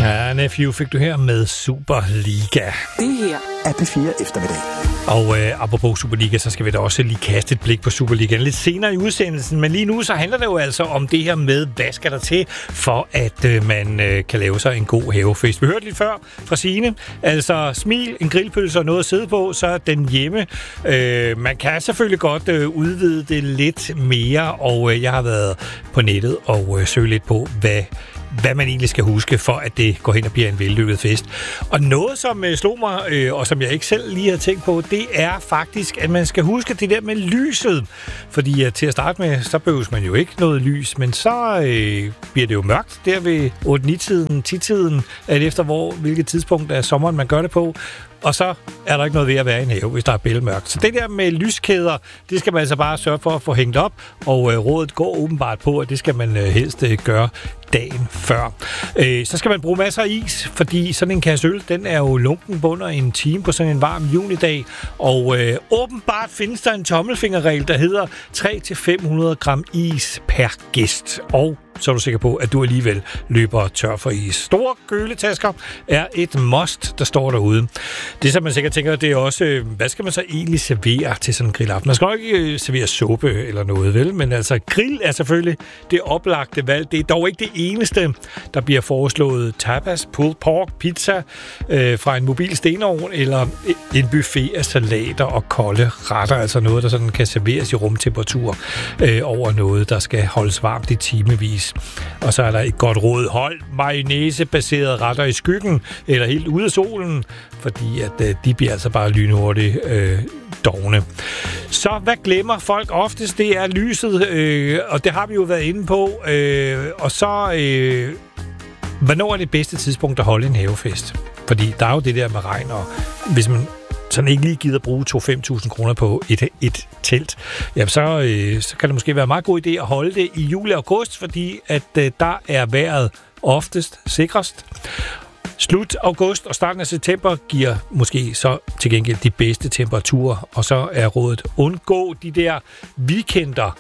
Ja, Nephew fik du her med Superliga. Det her er P4 Eftermiddag. Og apropos Superliga, så skal vi da også lige kaste et blik på Superligaen lidt senere i udsendelsen. Men lige nu så handler det jo altså om det her med, hvad skal der til, for at man kan lave sig en god havefest. Vi hørte lidt før fra Signe. Altså smil, en grillpølse og noget at sidde på, så er den hjemme. Man kan selvfølgelig godt udvide det lidt mere, og jeg har været på nettet og søgt lidt på, hvad man egentlig skal huske, for at det går hen og bliver en vellykket fest. Og noget, som slog mig, og som jeg ikke selv lige har tænkt på, det er faktisk, at man skal huske det der med lyset. Fordi til at starte med, så behøves man jo ikke noget lys, men så bliver det jo mørkt der ved 8-9-tiden, 10-tiden, alt efter hvilket tidspunkt af sommeren man gør det på. Og så er der ikke noget ved at være i en have, hvis der er bælmørkt. Så det der med lyskæder, det skal man altså bare sørge for at få hængt op, og rådet går åbenbart på, at det skal man helst gøre dagen før. Så skal man bruge masser af is, fordi sådan en kasse øl, den er jo lunken under en time på sådan en varm junidag, og åbenbart findes der en tommelfingerregel, der hedder 300-500 gram is per gæst, og så er du sikker på, at du alligevel løber tør for is. Store køletasker er et must, der står derude. Det, som man sikkert tænker, det er også, hvad skal man så egentlig servere til sådan en grillaften? Man skal jo ikke servere suppe eller noget, vel? Men altså, grill er selvfølgelig det oplagte valg. Det er dog ikke det eneste, der bliver foreslået. Tapas, pulled pork, pizza fra en mobil stenovn, eller en buffet af salater og kolde retter. Altså noget, der sådan kan serveres i rumtemperatur over noget, der skal holdes varmt i timevis. Og så er der et godt råd. Hold mayonnaise-baserede retter i skyggen, eller helt ude af solen, fordi at de bliver altså bare lynhurtigt dovne. Så hvad glemmer folk oftest? Det er lyset, og det har vi jo været inde på. Og så, hvornår er det bedste tidspunkt at holde en havefest? Fordi der er jo det der med regn, og hvis man sådan ikke lige gider bruge 2-5.000 kroner på et telt, jamen så kan det måske være en meget god idé at holde det i juli og august, fordi at der er vejret oftest sikrest. Slut august og starten af september giver måske så til gengæld de bedste temperaturer, og så er rådet undgå de der weekender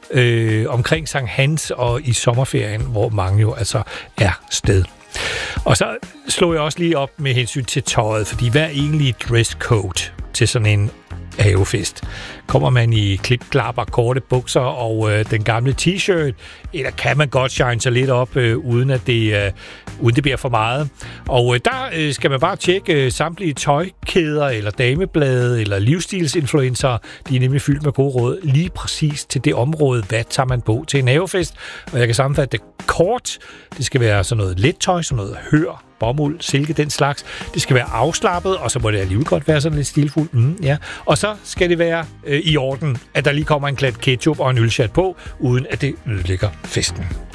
omkring Sankt Hans og i sommerferien, hvor mange jo altså er sted. Og så slog jeg også lige op med hensyn til tøjet, fordi hvad er egentlig dresscode til sådan en havefest? Kommer man i klipklapper, korte bukser og den gamle t-shirt, eller kan man godt shine sig lidt op, uden det bliver for meget? Og der skal man bare tjekke samtlige tøjkæder, eller dameblade, eller livsstilsinfluencer. De er nemlig fyldt med gode råd lige præcis til det område. Hvad tager man på til en havefest? Og jeg kan sammenfatte det kort. Det skal være sådan noget let tøj, sådan noget hør, bomuld, silke, den slags. Det skal være afslappet, og så må det alligevel godt være sådan lidt stilfuldt. Ja. Og så skal det være i orden, at der lige kommer en klat ketchup og en ølchat på, uden at det ødelægger festen.